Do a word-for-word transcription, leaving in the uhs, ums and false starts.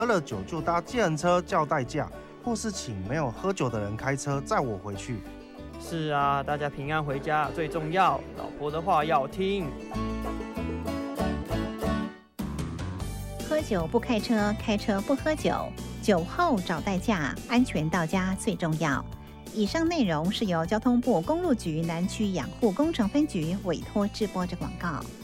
喝了酒就搭计程车叫代驾，或是请没有喝酒的人开车载我回去。 是啊，大家平安回家最重要，老婆的话要听。 喝酒不开车，开车不喝酒，酒后找代驾，安全到家最重要。以上内容是由交通部公路局南区养护工程分局委托制播的广告。